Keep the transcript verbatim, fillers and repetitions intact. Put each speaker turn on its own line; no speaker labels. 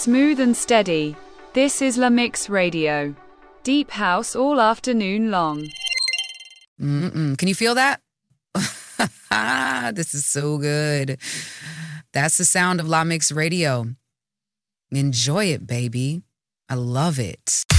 smooth and steady. This is La Mix Radio. Deep house all afternoon long.
Mm-mm. Can you feel that? This is so good. That's the sound of La Mix Radio. Enjoy it, baby. I love it.